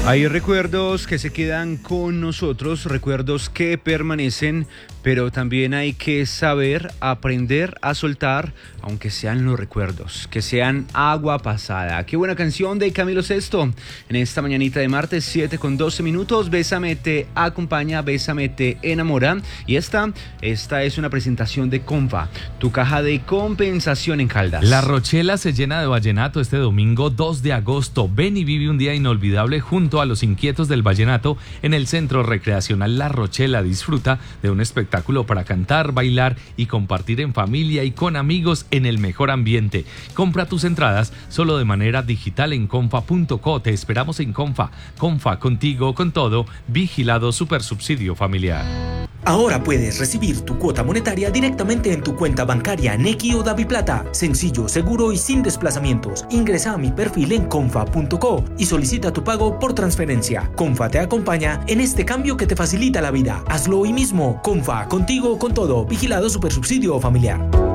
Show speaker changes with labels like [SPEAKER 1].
[SPEAKER 1] Hay recuerdos que se quedan con nosotros, recuerdos que permanecen, pero también hay que saber aprender a soltar, aunque sean los recuerdos, que sean agua pasada. Qué buena canción de Camilo Sesto. En esta mañanita de martes, 7:12. Bésame te acompaña, Bésame te enamora. Y esta es una presentación de Comfa, tu caja de compensación en Caldas.
[SPEAKER 2] La Rochela se llena de vallenato este domingo 2 de agosto. Ven y vive un día inolvidable junto a los inquietos del vallenato en el Centro Recreacional La Rochela. Disfruta de un espectáculo para cantar, bailar y compartir en familia y con amigos en el mejor ambiente. Compra tus entradas solo de manera digital en confa.co. Te esperamos en Confa. Confa, contigo, con todo. Vigilado Supersubsidio Familiar.
[SPEAKER 3] Ahora puedes recibir tu cuota monetaria directamente en tu cuenta bancaria Nequi o DaviPlata. Sencillo, seguro y sin desplazamientos. Ingresa a mi perfil en confa.co y solicita tu pago por transferencia. Confa te acompaña en este cambio que te facilita la vida. Hazlo hoy mismo. Confa, contigo con todo. Vigilado Supersubsidio Familiar.